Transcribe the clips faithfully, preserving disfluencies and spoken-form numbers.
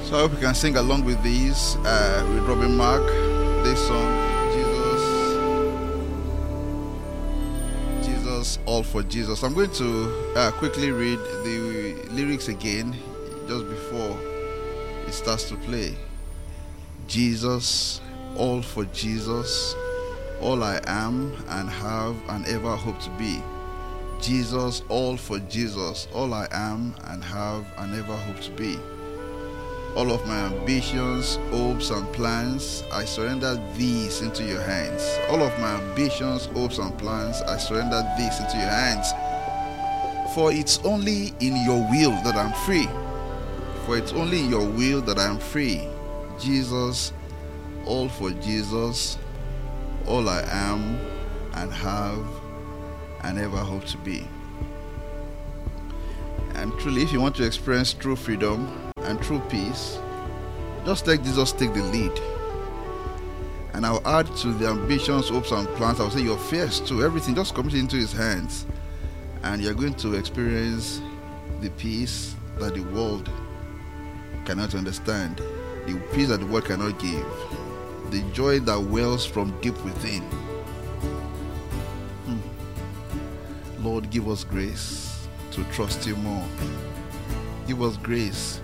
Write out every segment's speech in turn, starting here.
So I hope you can sing along with these, uh, with Robin Mark, this song, Jesus, Jesus, all for Jesus. I'm going to uh, quickly read the lyrics again, just before it starts to play. Jesus, all for Jesus, all I am and have and ever hope to be. Jesus, all for Jesus, all I am and have and ever hope to be. All of my ambitions, hopes and plans, I surrender these into your hands. All of my ambitions, hopes and plans, I surrender these into your hands. For it's only in your will that I'm free. For it's only in your will that I am free. Jesus, all for Jesus, all I am and have and ever hope to be. And truly, if you want to experience true freedom and true peace, just let Jesus take the lead. And I'll add to the ambitions, hopes and plans, I'll say your fears too, everything, just commit it into his hands. And you're going to experience the peace that the world cannot understand, the peace that the world cannot give, the joy that wells from deep within. Hmm. Lord, give us grace to trust you more. Give us grace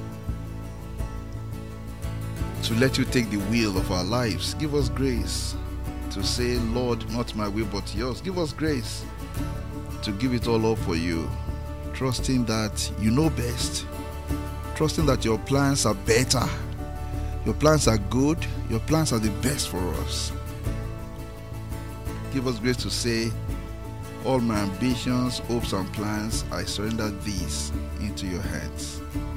to let you take the wheel of our lives. Give us grace to say, Lord, not my will but yours. Give us grace to give it all up for you, trusting that you know best, trusting that your plans are better, your plans are good, your plans are the best for us. Give us grace to say, all my ambitions, hopes and plans, I surrender these into your hands.